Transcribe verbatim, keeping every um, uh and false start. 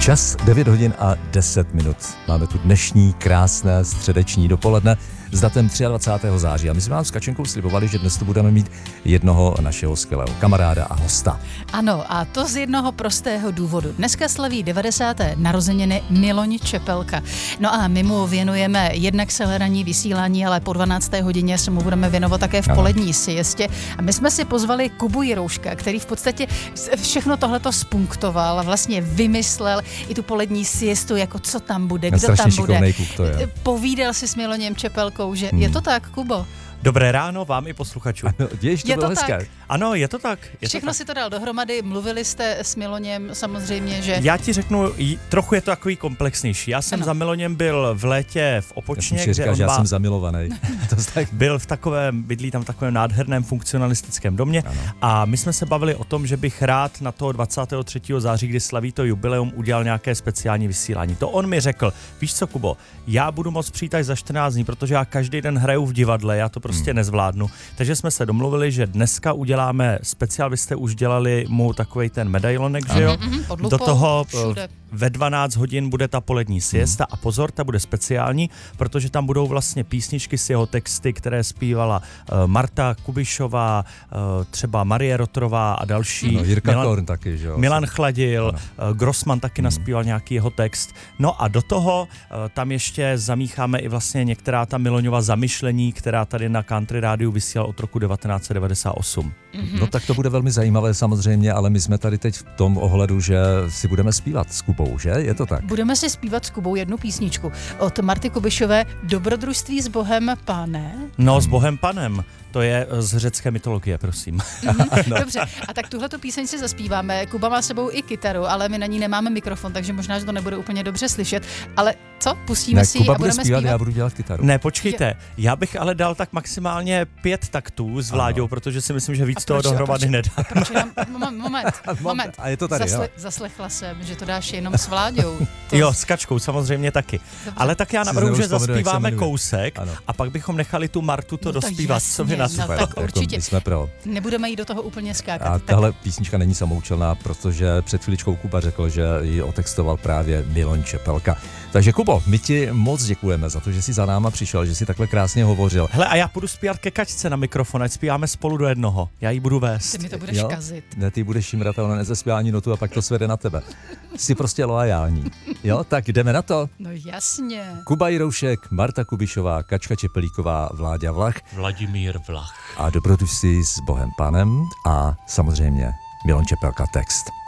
Čas devět hodin a deset minut. Máme tu dnešní krásné středeční dopoledne s datem dvacátého třetího září. A my jsme vám s Kačenkou slibovali, že dnes tu budeme mít jednoho našeho skvělého kamaráda a hosta. Ano, a to z jednoho prostého důvodu. Dneska slaví devadesáté narozeniny Miloň Čepelka. No a my mu věnujeme jednak celé ranní vysílání, ale po dvanácté hodině se mu budeme věnovat také v polední siestě. A my jsme si pozvali Kubu Jirouška, který v podstatě všechno tohleto spunktoval a vlastně vymyslel i tu polední siestu, jako co tam bude, kdo tam bude. Kluk to je. Povídal si s Miloněm Čepelkou, že hmm. je to tak, Kubo? Dobré ráno vám i posluchačům. Ano, dějíš, to je bylo to hezké. tak. Ano, je to tak. Je Všechno to tak. si to dal dohromady, mluvili jste s Miloněm samozřejmě, že... Já ti řeknu, trochu je to takový komplexnější. Já jsem ano. za Miloněm byl v létě v Opočně, já jsem říkal, kde že on já má... jsem zamilovaný. to tak... byl v takovém, bydlí tam v takovém nádherném funkcionalistickém domě ano. a my jsme se bavili o tom, že bych rád na toho dvacátého třetího září, kdy slaví to jubileum, udělal nějaké speciální vysílání. To on mi řekl, víš co, Kubo, já budu moc přijít až za čtrnáct dní, protože já každý den hraju v divadle, já to prostě hmm. nezvládnu. Takže jsme se domluvili, že dneska uděláme speciál, vy jste už dělali mu takovej ten medailonek, že jo? Mm-hmm, do toho všude. Ve dvanáct hodin bude ta polední siesta mm. a pozor, ta bude speciální, protože tam budou vlastně písničky s jeho texty, které zpívala uh, Marta Kubišová, uh, třeba Marie Rotrová a další. No, Jirka Milan, Korn taky, že jo? Milan Chladil, uh, Grossman taky mm. naspíval nějaký jeho text. No a do toho uh, tam ještě zamícháme i vlastně některá ta Miloňova zamyšlení, která tady na Country Rádiu vysílal od roku devatenáct set devadesát osm. Mm-hmm. No tak to bude velmi zajímavé samozřejmě, ale my jsme tady teď v tom ohledu, že si budeme zpívat s Kubou, že? Je to tak? Budeme si zpívat s Kubou jednu písničku od Marty Kubišové, Dobrodružství s Bohem Pane. No, s Bohem Panem. To je z řecké mytologie, prosím. Mm-hmm, no. Dobře, a tak tuhletu píseň si zaspíváme. Kuba má sebou i kytaru, ale my na ní nemáme mikrofon, takže možná, že to nebude úplně dobře slyšet. Ale co? Pustíme ne, si Kuba a budeme bude zpívat, zpívat? Já budu dělat kytaru. Ne, počkejte, já bych ale dal tak maximálně pět taktů s Vláďou, ano. protože si myslím, že víc toho dohromady nedá. A proč jenom, moment, moment, moment. A je to tady, Zasle, zaslechla jsem, že to dáš jenom s Vláďou. To... Jo, s Kačkou samozřejmě taky. Dobře. Ale tak já navrhuji, že zaspíváme kousek ano. a pak bychom nechali tu Martu to, no to dospívat, jasně, co vy na super. No, tak určitě. My jsme pro. Nebudeme jít do toho úplně skákat. A tahle písnička není samoučelná, protože před chvíličkou Kuba řekl, že ji otextoval právě Miloň Čepelka. Takže Kubo, my ti moc děkujeme za to, že jsi za náma přišel, že jsi takhle krásně hovořil. Hele, a já půjdu zpívat ke Kačce na mikrofon, ať zpíváme spolu do jednoho. Já ji budu vést. Ty mi to budeš jo? kazit. Ne, ty budeš šimrat a ona nezespívá ani notu a pak to svede na tebe. Jsi prostě loajální. Jo, tak jdeme na to. No jasně. Kuba Jiroušek, Marta Kubišová, Kačka Čepelíková, Vláďa Vlach. Vladimír Vlach. A Dobrodružství s Bohem Panem a samozřejmě Miloň Čepelka text.